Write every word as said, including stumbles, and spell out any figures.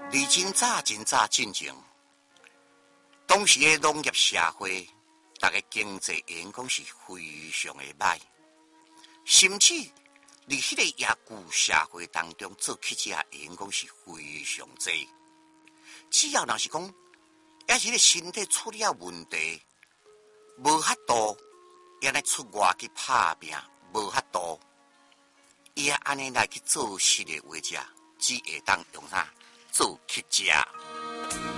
而真早真早进前，当时的农业社会，大家经济员讲是非常的歹，甚至伫迄个野旧社会当中做乞食的员讲是非常济。只要若是讲，也是个身体出了问题，无法度，也来出外去拍拼，无法度，伊也安尼来去做事的话者，只会当用啥做乞食。